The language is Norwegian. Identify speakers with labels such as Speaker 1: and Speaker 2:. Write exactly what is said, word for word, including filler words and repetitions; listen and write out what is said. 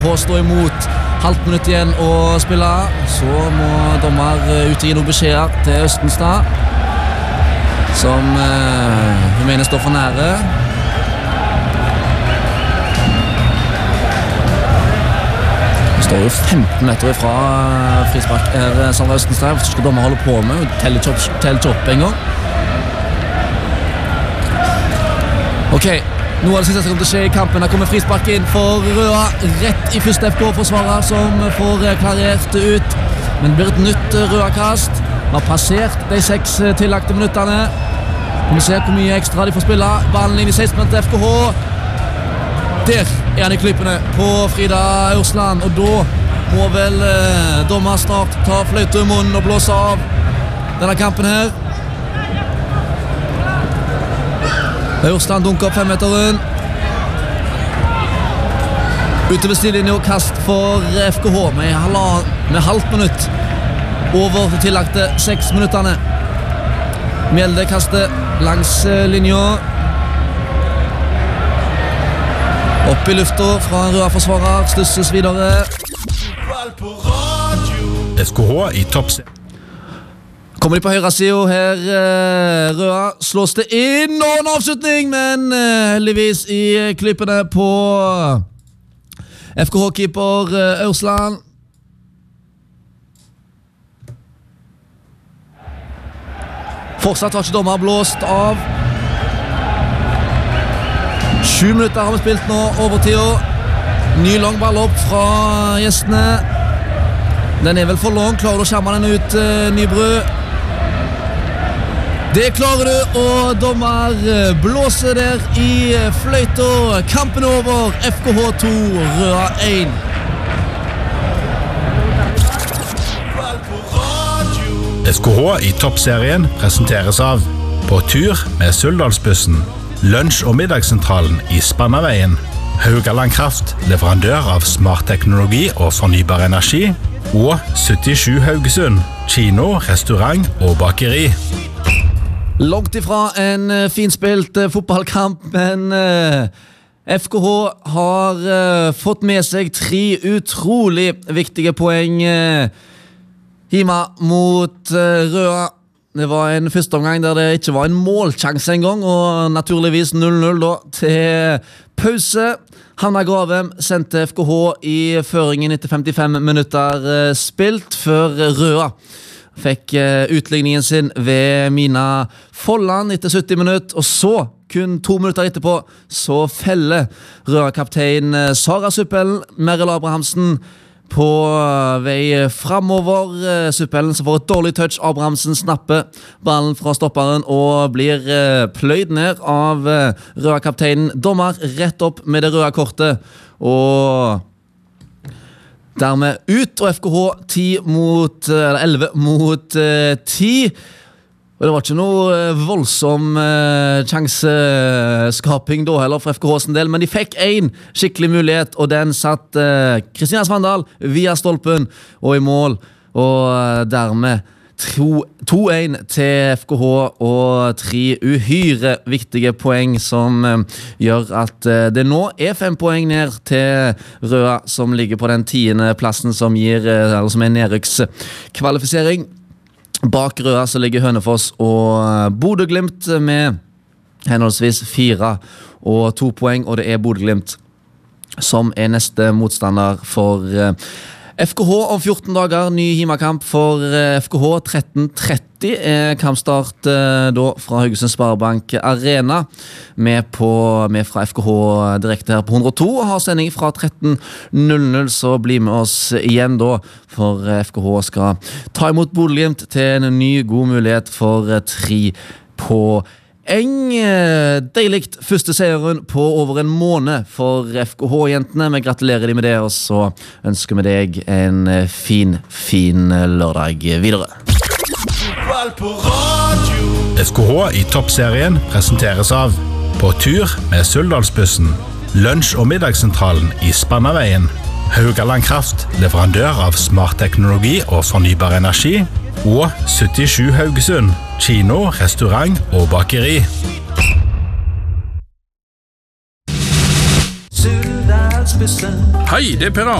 Speaker 1: På stå imot, halvt minutt igjen å spille, så må dommer utgi noen beskjeder til Østenstad, som eh, hun mener står for nære. Det står jo femten meter fra frispark er Sandra Østenstad, hva skal dommer holde på med? Teller ikke opp en gang. Ok. Noe av det siste som kommer til å skje i kampen. Her kommer frispark inn for Røa, rett i første F K forsvarer som får klarert ut. Men det blir et nytt Røa-kast. Vi har passert de seks tillagte minuttene. Vi må se hvor mye ekstra de får spille. Ballen inn i seksten til F K H. Der er han i klypene på Frida Aursland. Og da må vel eh, dommer snart ta fløyte i munnen og blåse av denne kampen her. Aursland dunker opp femmeteren. Utover stilinje og kast for F K H med, halv, med halvt minutt over tillagte seks minutterne. Mjelde kaster langs linja. Opp i lufta fra en rød forsvarer, stusses videre.
Speaker 2: F K H i toppserien.
Speaker 1: Kommer de på høyre siden her, eh, Røa slås det inn, og en avslutning, men eh, heldigvis i klippene på F K H-keeper eh, Aursland. Fortsatt har ikke dommer blåst av. Sju minutter har vi spilt nå, overtida. Ny lang ball opp fra gjestene. Den er vel for lang, klarer du å skjerme den ut, eh, Nybru? Det klarer du, og dommer blåser der i fløyta. Kampen over, F K H to, Røa én.
Speaker 2: F K H i toppserien presenteres av På tur med Suldalsbussen, lunsj- og middagssentralen i Spannaveien, Haugaland Kraft, leverandør av smart teknologi og fornybar energi, og syttisju Haugesund, kino, restaurant og bakeri.
Speaker 1: Langt ifra en uh, finspilt uh, fotballkamp, men uh, F K H har uh, fått med seg tre utrolig viktige poeng uh, hjemme mot uh, Røa. Det var en første omgang der det ikke var en målsjanse en gang, og naturligvis null null da til pause. Hanna Gravem sendte F K H i føringen etter femtifem minutter uh, spilt før Røa fikk uh, utligningen sin ved Mina Folland etter sytti minutter, og så, kun to minutter etterpå, så feller Røa-kaptein uh, Sara Suppelen, Merrill Abrahamsen, på uh, vei fremover. Uh, Suppelen som får et dårlig touch, Abrahamsen snapper ballen fra stopperen og blir uh, pløyd ned av uh, Røa-kapteinen. Dommer rett opp med det røde kortet, og dermed ut, og F K H ti mot, eller elleve mot uh, ti. Og det var ikke noe uh, voldsom uh, sjanseskaping da heller for F K H sin del, men de fikk en skikkelig mulighet, og den satt uh, Kristina Svandal via stolpen og i mål, og uh, dermed to én til F K H og tre uhyre viktige poeng som uh, gjør at uh, det nå er fem poeng ned til Røa, som ligger på den tiende plassen som, gir, uh, eller som er nedrykkskvalifisering. Bak Røa så ligger Hønefoss og uh, Bodø-Glimt med henholdsvis fire og to poeng, og det er Bodø-Glimt som er neste motstander for uh, F K H om fjorten dager. Ny hjemmekamp for F K H. tretten tretti er kampstart eh, da fra Haugesund Sparebank Arena. Med, på, med fra F K H direkte her på hundre og to, og har sending fra tretten null null, så bli med oss igjen da, for F K H skal ta imot Bodø-Glimt til en ny god mulighet for tre på Eng. Deiligt første seieren på over en måned for F K H-jentene. Vi gratulerer de med det, og så ønsker vi deg en fin, fin lørdag videre.
Speaker 2: F K H i toppserien presenteres av På tur med Suldalsbussen, lunsj- og middagssentralen i Spannaveien, Haugaland Kraft, leverandør av smart teknologi og fornybar energi, og syttisju Haugesund, kino, restaurant og bakeri.
Speaker 3: Suldalsbussen. Hei, det er Per Arne.